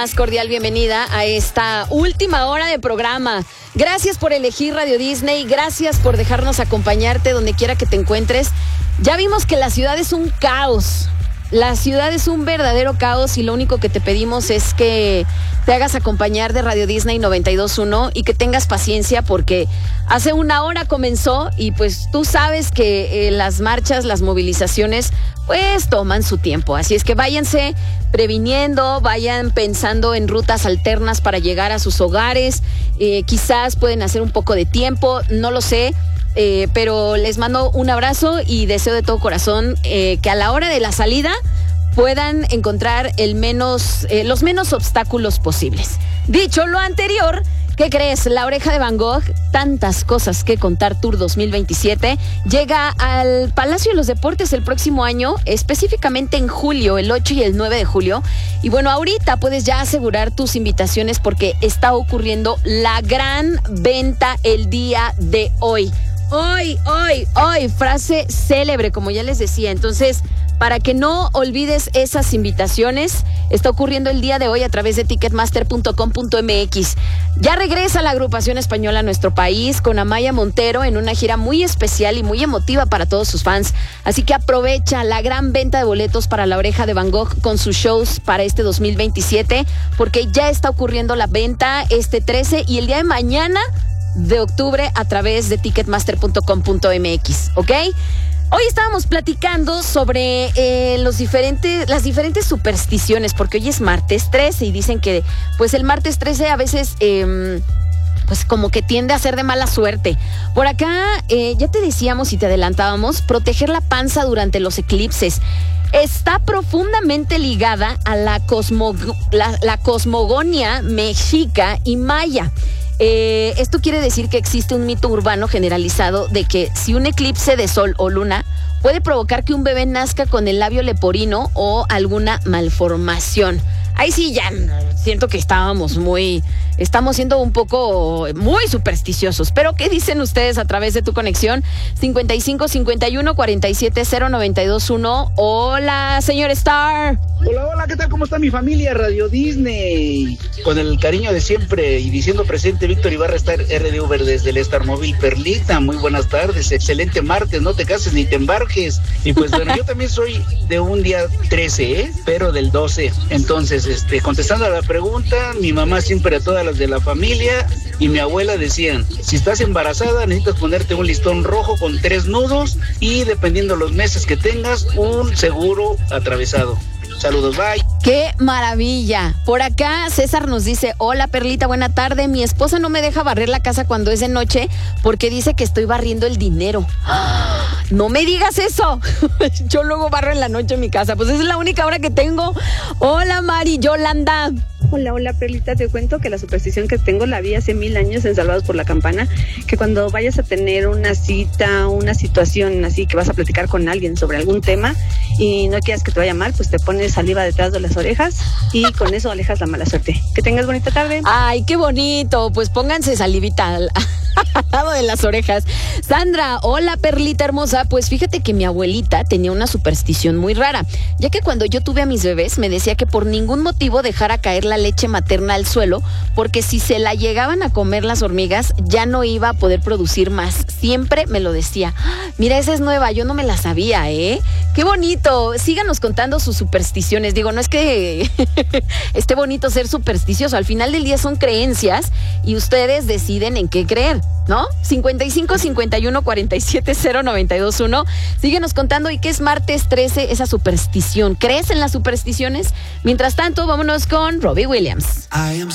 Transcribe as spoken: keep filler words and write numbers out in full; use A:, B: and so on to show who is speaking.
A: Más cordial bienvenida a esta última hora de programa. Gracias por elegir Radio Disney, gracias por dejarnos acompañarte donde quiera que te encuentres. Ya vimos que la ciudad es un caos. La ciudad es un verdadero caos y lo único que te pedimos es que te hagas acompañar de Radio Disney noventa y dos punto uno y que tengas paciencia porque hace una hora comenzó y pues tú sabes que eh, las marchas, las movilizaciones pues toman su tiempo. Así es que váyanse previniendo, vayan pensando en rutas alternas para llegar a sus hogares. Eh, quizás pueden hacer un poco de tiempo, no lo sé. Eh, pero les mando un abrazo y deseo de todo corazón eh, que a la hora de la salida puedan encontrar el menos, eh, los menos obstáculos posibles. Dicho lo anterior, ¿qué crees? La Oreja de Van Gogh, tantas cosas que contar Tour dos mil veintisiete, llega al Palacio de los Deportes el próximo año, específicamente en julio, el ocho y el nueve de julio. Y bueno, ahorita puedes ya asegurar tus invitaciones porque está ocurriendo la gran venta el día de hoy. Hoy, hoy, hoy, frase célebre, como ya les decía. Entonces, para que no olvides esas invitaciones, está ocurriendo el día de hoy a través de ticketmaster punto com punto m x. Ya regresa la agrupación española a nuestro país con Amaya Montero en una gira muy especial y muy emotiva para todos sus fans. Así que aprovecha la gran venta de boletos para La Oreja de Van Gogh con sus shows para este dos mil veintisiete, porque ya está ocurriendo la venta este trece y el día de mañana de octubre a través de ticketmaster punto com punto m x, ¿ok? Hoy estábamos platicando sobre eh, los diferentes, las diferentes supersticiones, porque hoy es martes trece y dicen que pues el martes trece a veces eh, pues como que tiende a ser de mala suerte. Por acá eh, ya te decíamos y te adelantábamos, proteger la panza durante los eclipses está profundamente ligada a la, cosmo, la, la cosmogonía mexica y maya. Eh, esto quiere decir que existe un mito urbano generalizado de que si un eclipse de sol o luna puede provocar que un bebé nazca con el labio leporino o alguna malformación. Ahí sí ya siento que estábamos muy, estamos siendo un poco muy supersticiosos. Pero ¿qué dicen ustedes a través de tu conexión? cincuenta y cinco, cincuenta y uno, cuarenta y siete, cero, noventa y dos, uno. Hola, señor Star.
B: Hola, hola, ¿qué tal? ¿Cómo está mi familia? Radio Disney. Con el cariño de siempre y diciendo presente, Víctor Ibarra, Star R D Uber desde el Star Móvil. Perlita, muy buenas tardes, excelente martes, no te cases ni te embarques. Y pues bueno, yo también soy de un día trece, ¿eh? Pero del doce. Entonces, este, contestando a la pregunta, mi mamá siempre a todas las de la familia y mi abuela decían, si estás embarazada necesitas ponerte un listón rojo con tres nudos y dependiendo los meses que tengas, un seguro atravesado. Saludos, bye.
A: ¡Qué maravilla! Por acá César nos dice, hola Perlita, buena tarde. Mi esposa no me deja barrer la casa cuando es de noche porque dice que estoy barriendo el dinero. ¡Ah! No me digas eso. Yo luego barro en la noche en mi casa. Pues esa es la única hora que tengo. Hola Mari Yolanda.
C: Hola, hola Perlita, te cuento que la superstición que tengo la vi hace mil años en Salvados por la Campana, que cuando vayas a tener una cita, una situación así, que vas a platicar con alguien sobre algún tema y no quieras que te vaya mal, pues te pones saliva detrás de las orejas y con eso alejas la mala suerte. Que tengas bonita tarde.
A: Ay, qué bonito, pues pónganse salivita al, al lado de las orejas. Sandra, hola Perlita hermosa, pues fíjate que mi abuelita tenía una superstición muy rara, ya que cuando yo tuve a mis bebés me decía que por ningún motivo dejara caer la leche materna al suelo, porque si se la llegaban a comer las hormigas, ya no iba a poder producir más. Siempre me lo decía. Mira, esa es nueva, yo no me la sabía, ¿eh? ¡Qué bonito! Síganos contando sus supersticiones. Digo, no es que esté bonito ser supersticioso, al final del día son creencias y ustedes deciden en qué creer, ¿no? cincuenta y cinco, cincuenta y uno, cuarenta y siete, cero, noventa y dos, uno. Síguenos contando y qué es martes trece, esa superstición. ¿Crees en las supersticiones? Mientras tanto, vámonos con Robbie Williams.